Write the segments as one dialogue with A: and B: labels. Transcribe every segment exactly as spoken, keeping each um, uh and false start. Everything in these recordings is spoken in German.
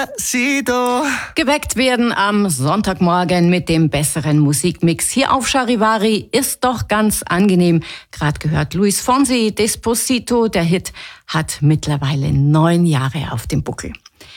A: Despacito.
B: Geweckt werden am Sonntagmorgen mit dem besseren Musikmix hier auf Charivari ist doch ganz angenehm. Gerade gehört Luis Fonsi, Despacito. Der Hit hat mittlerweile neun Jahre auf dem Buckel.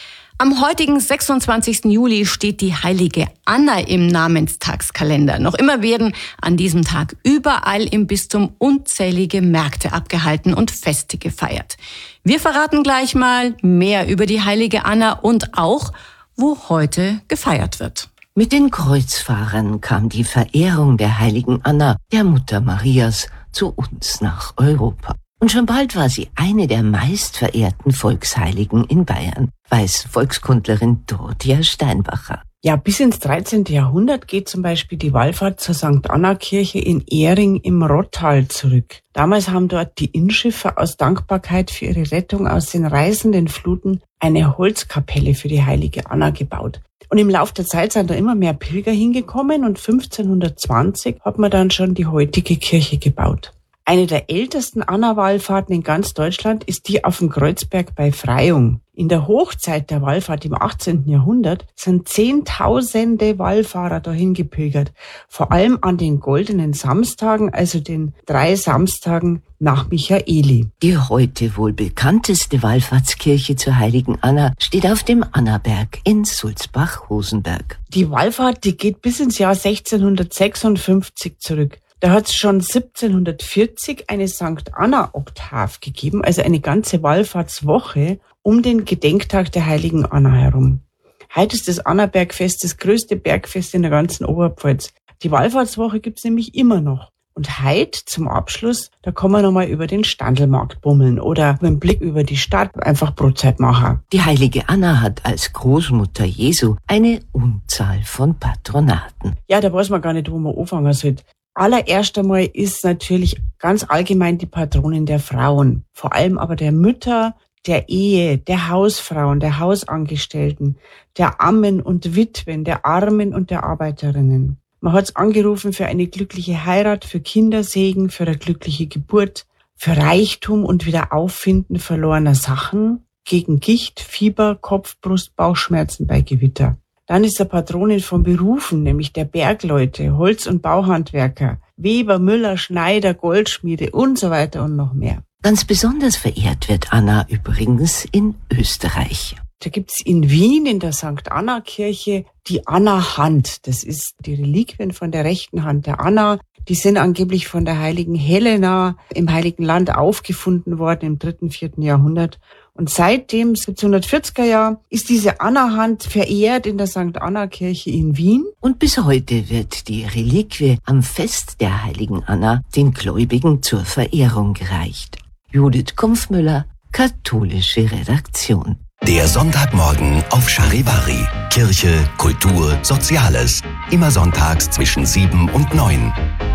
B: Am heutigen sechsundzwanzigsten Juli steht die heilige Anna im Namenstagskalender. Noch immer werden an diesem Tag überall im Bistum unzählige Märkte abgehalten und Feste gefeiert. Wir verraten gleich mal mehr über die heilige Anna und auch, wo heute gefeiert wird.
C: Mit den Kreuzfahrern kam die Verehrung der heiligen Anna, der Mutter Marias, zu uns nach Europa. Und schon bald war sie eine der meistverehrten Volksheiligen in Bayern, weiß Volkskundlerin Dorothea Steinbacher.
D: Ja, bis ins dreizehnten Jahrhundert geht zum Beispiel die Wallfahrt zur Sankt Anna-Kirche in Ehring im Rottal zurück. Damals haben dort die Innschiffer aus Dankbarkeit für ihre Rettung aus den reißenden Fluten eine Holzkapelle für die heilige Anna gebaut. Und im Laufe der Zeit sind da immer mehr Pilger hingekommen und fünfzehnhundertzwanzig hat man dann schon die heutige Kirche gebaut. Eine der ältesten Anna-Wallfahrten in ganz Deutschland ist die auf dem Kreuzberg bei Freyung. In der Hochzeit der Wallfahrt im achtzehnten Jahrhundert sind Zehntausende Wallfahrer dahin gepilgert. Vor allem an den goldenen Samstagen, also den drei Samstagen nach Michaeli.
C: Die heute wohl bekannteste Wallfahrtskirche zur heiligen Anna steht auf dem Annaberg in Sulzbach-Rosenberg.
D: Die Wallfahrt, die geht bis ins Jahr sechzehnhundertsechsundfünfzig zurück. Da hat es schon siebzehnhundertvierzig eine Sankt Anna-Oktav gegeben, also eine ganze Wallfahrtswoche um den Gedenktag der heiligen Anna herum. Heute ist das Annabergfest das größte Bergfest in der ganzen Oberpfalz. Die Wallfahrtswoche gibt's nämlich immer noch. Und heute zum Abschluss, da kann man nochmal über den Standelmarkt bummeln oder mit dem Blick über die Stadt einfach Brotzeit machen.
C: Die heilige Anna hat als Großmutter Jesu eine Unzahl von Patronaten.
D: Ja, da weiß man gar nicht, wo man anfangen soll. Allererst einmal ist natürlich ganz allgemein die Patronin der Frauen, vor allem aber der Mütter, der Ehe, der Hausfrauen, der Hausangestellten, der Ammen und Witwen, der Armen und der Arbeiterinnen. Man hat's angerufen für eine glückliche Heirat, für Kindersegen, für eine glückliche Geburt, für Reichtum und Wiederauffinden verlorener Sachen, gegen Gicht, Fieber, Kopf-, Brust-, Bauchschmerzen bei Gewitter. Dann ist der Patronin von Berufen, nämlich der Bergleute, Holz- und Bauhandwerker, Weber, Müller, Schneider, Goldschmiede und so weiter und noch mehr.
C: Ganz besonders verehrt wird Anna übrigens in Österreich.
D: Da gibt's in Wien in der Sankt Anna-Kirche die Anna-Hand. Das ist die Reliquien von der rechten Hand der Anna. Die sind angeblich von der heiligen Helena im Heiligen Land aufgefunden worden im dritten, vierten Jahrhundert. Und seit dem siebzehnhundertvierziger Jahr ist diese Anna-Hand verehrt in der Sankt Anna-Kirche in Wien.
C: Und bis heute wird die Reliquie am Fest der heiligen Anna den Gläubigen zur Verehrung gereicht. Judith Kumpfmüller, katholische Redaktion.
A: Der Sonntagmorgen auf Charivari. Kirche, Kultur, Soziales. Immer sonntags zwischen sieben und neun.